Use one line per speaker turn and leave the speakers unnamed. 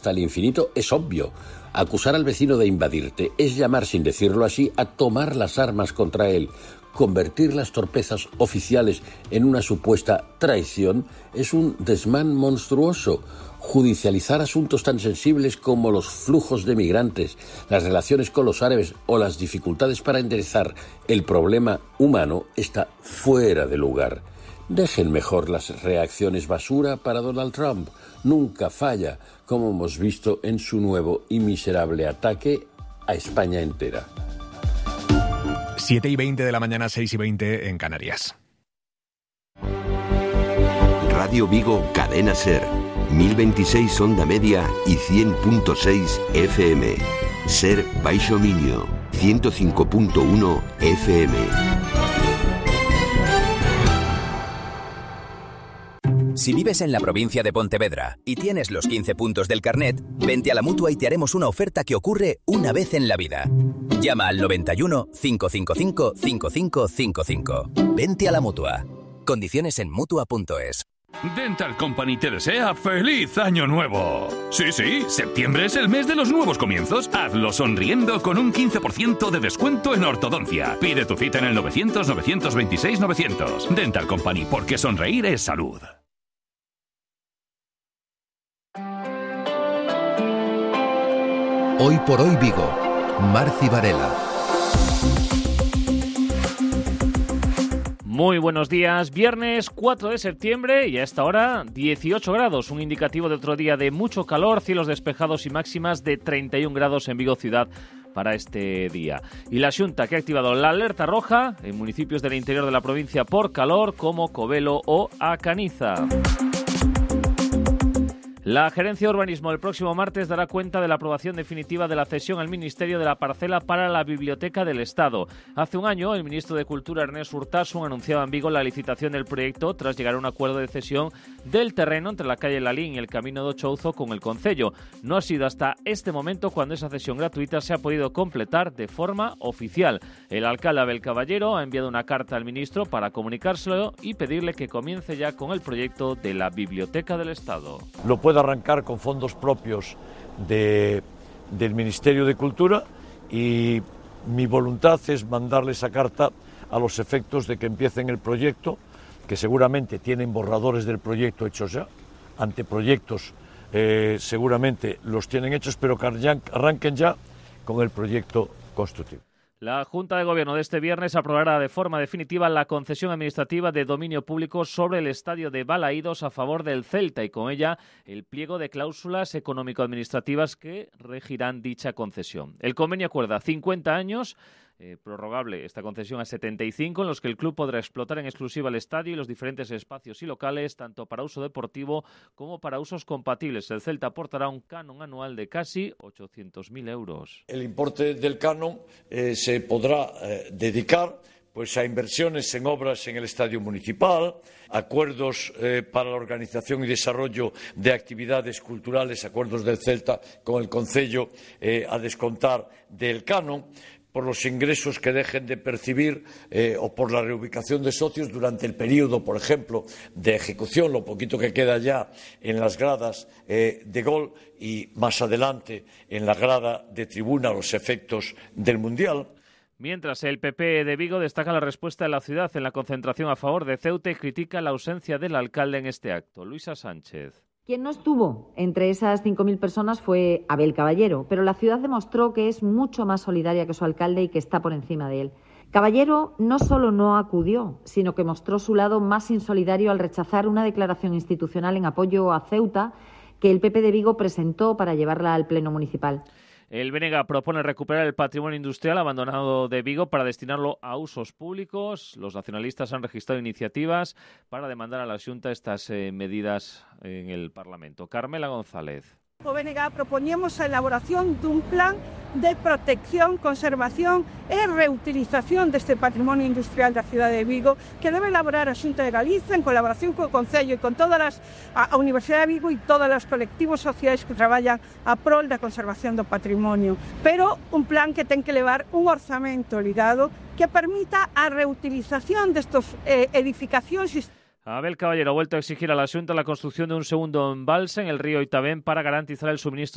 hasta el infinito es obvio. Acusar al vecino de invadirte es llamar, sin decirlo así, a tomar las armas contra él. Convertir las torpezas oficiales en una supuesta traición es un desmán monstruoso. Judicializar asuntos tan sensibles como los flujos de migrantes, las relaciones con los árabes o las dificultades para enderezar el problema humano está fuera de lugar. Dejen mejor las reacciones basura para Donald Trump. Nunca falla, como hemos visto en su nuevo y miserable ataque a España entera.
7:20 de la mañana, 6:20 en Canarias.
Radio Vigo, Cadena Ser. 1026 onda media y 100.6 FM. Ser Baixo Miño, 105.1 FM.
Si vives en la provincia de Pontevedra y tienes los 15 puntos del carnet, vente a la Mutua y te haremos una oferta que ocurre una vez en la vida. Llama al 91 555 5555. Vente a la Mutua. Condiciones en Mutua.es.
Dental Company te desea ¡Feliz Año Nuevo! Sí, septiembre es el mes de los nuevos comienzos. Hazlo sonriendo con un 15% de descuento en ortodoncia. Pide tu cita en el 900-926-900. Dental Company, porque sonreír es salud.
Hoy por hoy Vigo. Marci Varela.
Muy buenos días, viernes 4 de septiembre y a esta hora 18 grados, un indicativo de otro día de mucho calor, cielos despejados y máximas de 31 grados en Vigo ciudad para este día. Y la Xunta que ha activado la alerta roja en municipios del interior de la provincia por calor como Covelo o A Caniza. La Gerencia de Urbanismo el próximo martes dará cuenta de la aprobación definitiva de la cesión al Ministerio de la parcela para la Biblioteca del Estado. Hace un año, el ministro de Cultura, Ernest Urtasun, anunciaba en Vigo la licitación del proyecto tras llegar a un acuerdo de cesión del terreno entre la calle Lalín y el Camino do Chouzo con el concello. No ha sido hasta este momento cuando esa cesión gratuita se ha podido completar de forma oficial. El alcalde Abel Caballero ha enviado una carta al ministro para comunicárselo y pedirle que comience ya con el proyecto de la Biblioteca del Estado.
Lo puede arrancar con fondos propios del Ministerio de Cultura y mi voluntad es mandarle esa carta a los efectos de que empiecen el proyecto, que seguramente tienen borradores del proyecto hechos ya, anteproyectos seguramente los tienen hechos, pero que arranquen ya con el proyecto constructivo.
La Junta de Gobierno de este viernes aprobará de forma definitiva la concesión administrativa de dominio público sobre el estadio de Balaídos a favor del Celta y con ella el pliego de cláusulas económico-administrativas que regirán dicha concesión. El convenio acuerda 50 años, prorrogable esta concesión a 75, en los que el club podrá explotar en exclusiva el estadio y los diferentes espacios y locales, tanto para uso deportivo como para usos compatibles. El Celta aportará un canon anual de casi 800.000 euros.
El importe del canon se podrá dedicar a inversiones en obras en el estadio municipal, acuerdos para la organización y desarrollo de actividades culturales, acuerdos del Celta con el concello a descontar del canon, por los ingresos que dejen de percibir o por la reubicación de socios durante el periodo, por ejemplo, de ejecución, lo poquito que queda ya en las gradas de gol y más adelante en la grada de tribuna a los efectos del Mundial.
Mientras, el PP de Vigo destaca la respuesta de la ciudad en la concentración a favor de Ceuta y critica la ausencia del alcalde en este acto. Luisa Sánchez.
Quien no estuvo entre esas 5.000 personas fue Abel Caballero, pero la ciudad demostró que es mucho más solidaria que su alcalde y que está por encima de él. Caballero no solo no acudió, sino que mostró su lado más insolidario al rechazar una declaración institucional en apoyo a Ceuta que el PP de Vigo presentó para llevarla al Pleno Municipal.
El BNG propone recuperar el patrimonio industrial abandonado de Vigo para destinarlo a usos públicos. Los nacionalistas han registrado iniciativas para demandar a la Xunta estas medidas en el Parlamento. Carmela González.
O BNG propoñemos a elaboración dun plan de protección, conservación e reutilización deste patrimonio industrial da cidade de Vigo que debe elaborar a Xunta de Galicia en colaboración co Concello e con todas a Universidade de Vigo e todos os colectivos sociais que traballan a prol da conservación do patrimonio. Pero un plan que ten que levar un orzamento ligado que permita a reutilización destos edificacións.
Abel Caballero ha vuelto a exigir a la Xunta la construcción de un segundo embalse en el río Itabén para garantizar el suministro